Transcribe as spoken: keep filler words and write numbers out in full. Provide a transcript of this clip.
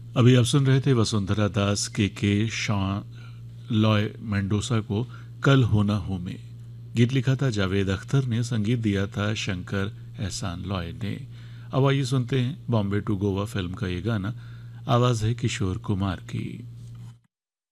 अभी आप सुन रहे थे वसुंधरा दास के के शॉन लॉय मेंडोसा को कल हो ना हो में। गीत लिखा था जावेद अख्तर ने, संगीत दिया था शंकर एहसान लॉय ने। अब आइए सुनते हैं बॉम्बे टू गोवा फिल्म का ये गाना। आवाज़ है किशोर कुमार की।